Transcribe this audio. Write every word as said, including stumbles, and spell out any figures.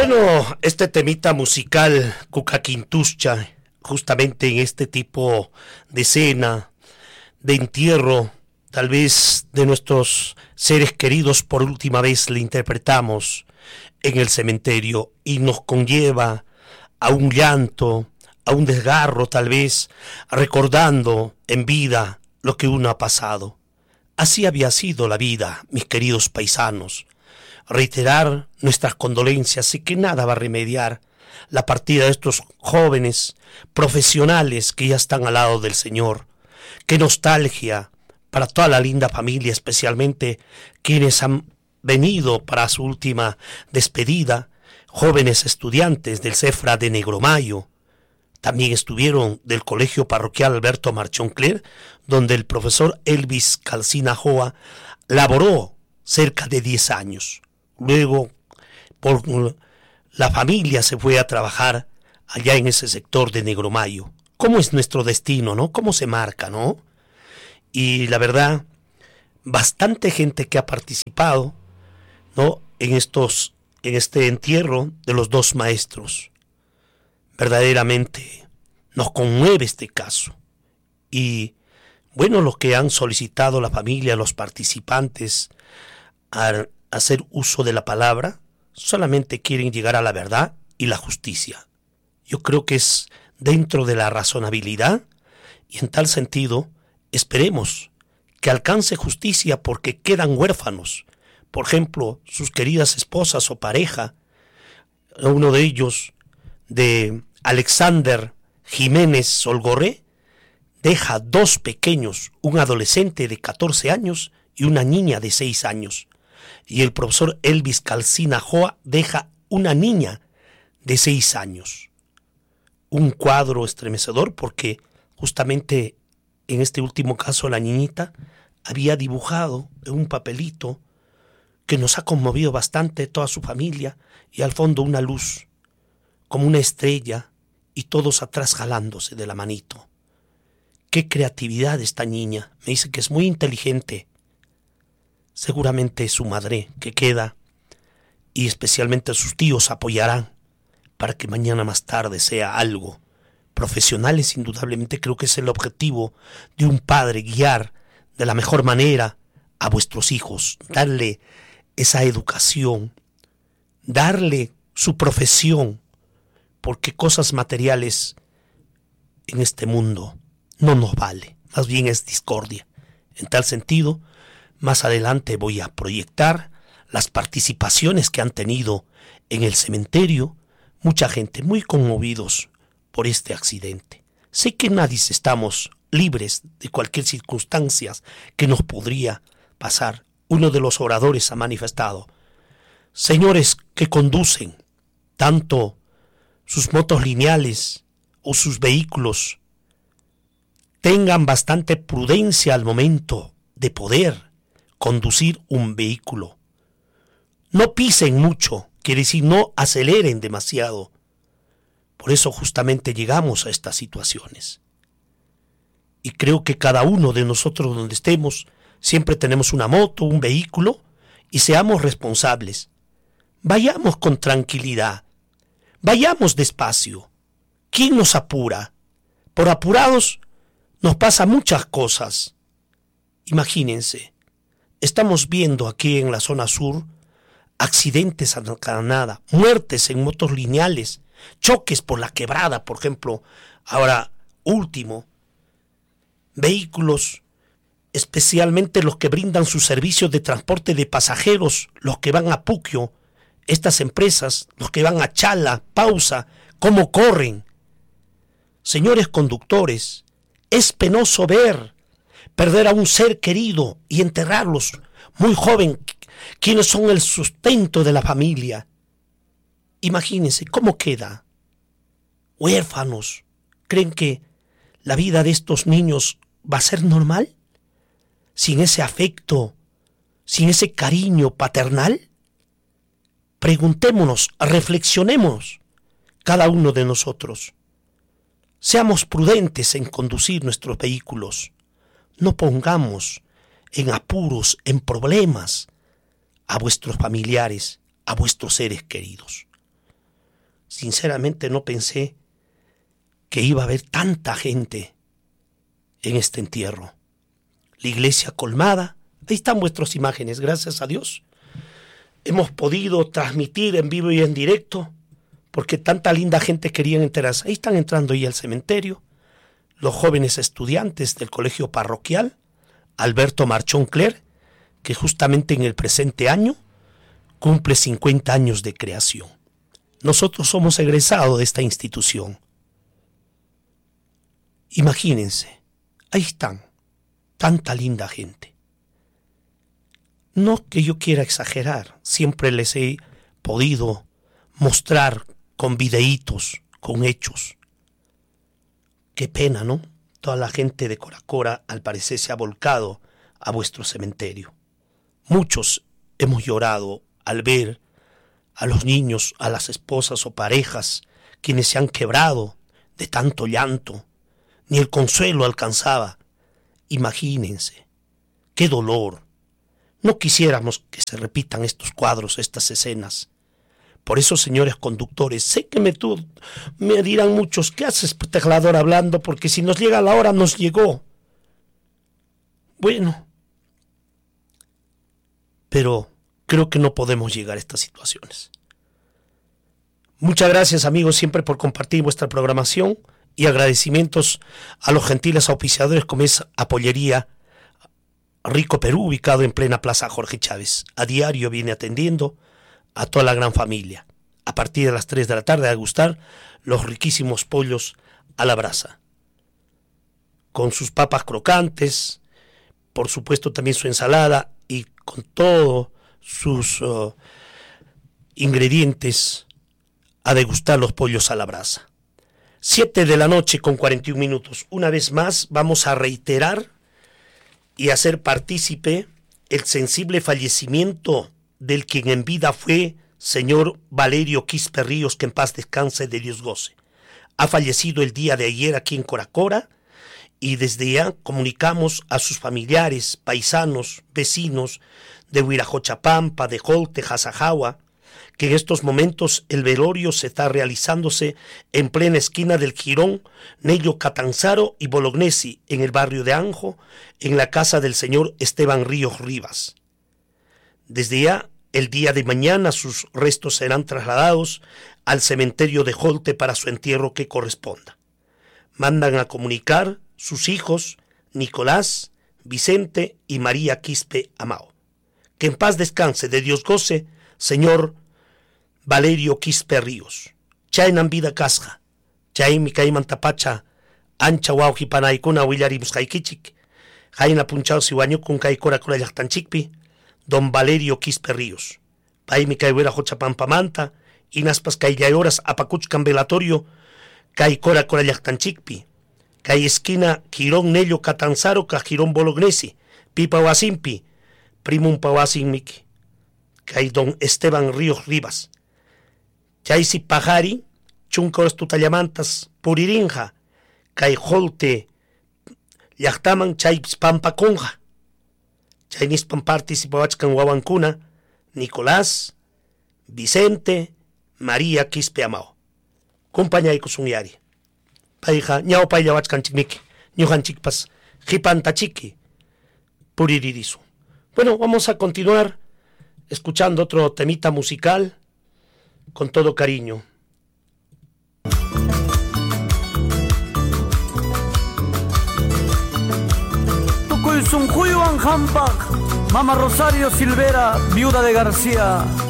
Bueno, este temita musical, Cucaquintuscha, justamente en este tipo de cena, de entierro, tal vez de nuestros seres queridos por última vez le interpretamos en el cementerio y nos conlleva a un llanto, a un desgarro tal vez, recordando en vida lo que uno ha pasado. Así había sido la vida, mis queridos paisanos. Reiterar nuestras condolencias y que nada va a remediar la partida de estos jóvenes profesionales que ya están al lado del Señor. Qué nostalgia para toda la linda familia, especialmente quienes han venido para su última despedida, jóvenes estudiantes del Cefra de Negromayo. También estuvieron del Colegio Parroquial Alberto Marchoncler, donde el profesor Elvis Calcina Joa laboró cerca de diez años. Luego, por la familia se fue a trabajar allá en ese sector de Negromayo. ¿Cómo es nuestro destino, no? ¿Cómo se marca, no? Y la verdad, bastante gente que ha participado, ¿no? En estos, en este entierro de los dos maestros. Verdaderamente nos conmueve este caso. Y bueno, los que han solicitado la familia, los participantes, a hacer uso de la palabra, solamente quieren llegar a la verdad y la justicia. Yo creo que es dentro de la razonabilidad y en tal sentido esperemos que alcance justicia porque quedan huérfanos. Por ejemplo, sus queridas esposas o pareja, uno de ellos, de Alexander Jiménez Solgoré, deja dos pequeños, un adolescente de catorce años y una niña de seis años. Y el profesor Elvis Calcina Joa deja una niña de seis años. Un cuadro estremecedor porque justamente en este último caso la niñita había dibujado en un papelito que nos ha conmovido bastante toda su familia y al fondo una luz, como una estrella y todos atrás jalándose de la manito. Qué creatividad esta niña, me dice que es muy inteligente. Seguramente su madre que queda y especialmente sus tíos apoyarán para que mañana más tarde sea algo. Profesionales indudablemente creo que es el objetivo de un padre, guiar de la mejor manera a vuestros hijos, darle esa educación, darle su profesión, porque cosas materiales en este mundo no nos vale, más bien es discordia. En tal sentido, más adelante voy a proyectar las participaciones que han tenido en el cementerio, mucha gente muy conmovidos por este accidente. Sé que nadie estamos libres de cualquier circunstancia que nos podría pasar. Uno de los oradores ha manifestado: señores que conducen tanto sus motos lineales o sus vehículos, tengan bastante prudencia al momento de poder conducir un vehículo. No pisen mucho, quiere decir no aceleren demasiado. Por eso justamente llegamos a estas situaciones. Y creo que cada uno de nosotros donde estemos, siempre tenemos una moto, un vehículo, y seamos responsables. Vayamos con tranquilidad, vayamos despacio. ¿Quién nos apura? Por apurados nos pasa muchas cosas. Imagínense, estamos viendo aquí en la zona sur accidentes a la nada, muertes en motos lineales, choques por la quebrada, por ejemplo, ahora último, vehículos, especialmente los que brindan sus servicios de transporte de pasajeros, los que van a Puquio, estas empresas, los que van a Chala, Pausa, cómo corren. Señores conductores, es penoso ver perder a un ser querido y enterrarlos muy joven, quienes son el sustento de la familia. Imagínense cómo queda. Huérfanos. ¿Creen que la vida de estos niños va a ser normal? Sin ese afecto, sin ese cariño paternal. Preguntémonos, reflexionemos cada uno de nosotros. Seamos prudentes en conducir nuestros vehículos. No pongamos en apuros, en problemas a vuestros familiares, a vuestros seres queridos. sinceramente no pensé que iba a haber tanta gente en este entierro. La iglesia colmada. Ahí están vuestras imágenes, gracias a Dios. Hemos podido transmitir en vivo y en directo porque tanta linda gente quería enterarse. Ahí están entrando ya al cementerio los jóvenes estudiantes del colegio parroquial Alberto Marchón Cler, que justamente en el presente año cumple cincuenta años de creación. Nosotros somos egresados de esta institución. Imagínense, ahí están, tanta linda gente. No que yo quiera exagerar, siempre les he podido mostrar con videitos, con hechos. Qué pena, ¿no? Toda la gente de Coracora al parecer se ha volcado a vuestro cementerio. Muchos hemos llorado al ver a los niños, a las esposas o parejas, quienes se han quebrado de tanto llanto. Ni el consuelo alcanzaba. Imagínense, qué dolor. No quisiéramos que se repitan estos cuadros, estas escenas. Por eso, señores conductores, sé que me, tú, me dirán muchos, ¿qué haces, teclador, hablando? Porque si nos llega la hora, nos llegó. Bueno, pero creo que no podemos llegar a estas situaciones. Muchas gracias, amigos, siempre por compartir vuestra programación y agradecimientos a los gentiles auspiciadores como es Apollería Rico Perú, ubicado en plena Plaza Jorge Chávez. A diario viene atendiendo a toda la gran familia. A partir de las tres de la tarde a degustar los riquísimos pollos a la brasa. Con sus papas crocantes, por supuesto también su ensalada y con todos sus uh, ingredientes a degustar los pollos a la brasa. Siete de la noche con cuarenta y un minutos. Una vez más vamos a reiterar y hacer partícipe el sensible fallecimiento del quien en vida fue señor Valerio Quispe Ríos, que en paz descanse, de Dios goce. Ha fallecido el día de ayer aquí en Coracora y desde ya comunicamos a sus familiares, paisanos, vecinos de Huirajochapampa, de Jolte, Jasajagua, que en estos momentos el velorio se está realizándose en plena esquina del Jirón, Nello Catanzaro y Bolognesi, en el barrio de Anjo, en la casa del señor Esteban Ríos Rivas. Desde ya, el día de mañana, sus restos serán trasladados al cementerio de Jolte para su entierro que corresponda. Mandan a comunicar sus hijos, Nicolás, Vicente y María Quispe Amao. Que en paz descanse, de Dios goce, señor Valerio Quispe Ríos. Chaynan vida casja, chaymi kayman tapacha, ancha wauji panaykuna willarimus kaykichik, hayna punchao siwañukun kay Coracora llaqtanchikpi, don Valerio Quispe Ríos. Paymi kay Huirajochapampamanta, inaspas kay llayoras apakuchkan velatorio, kay Coracora llaqtanchikpi, kay esquina Jirón Nello Catanzaro ka Jirón Bolognesi, pipa wasimpi, primum pawasinmiki, kay don Esteban Ríos Rivas. Chaysi pajari, chuncoras tutallamantas, puririnja, kay Jolte, llaqtaman chaypis pampakunja. Chaynispan participawachkan wawankuna, Nicolás, Vicente, María Quispe Amao. Compañayku sunyari. Payja, ñaw paylawachkanchikmiki, ñujanchikpas, jipantachiki, puriririsu. Bueno, vamos a continuar escuchando otro temita musical con todo cariño. Tukuy sunquywan hampak, Mama Rosario Silvera, viuda de García.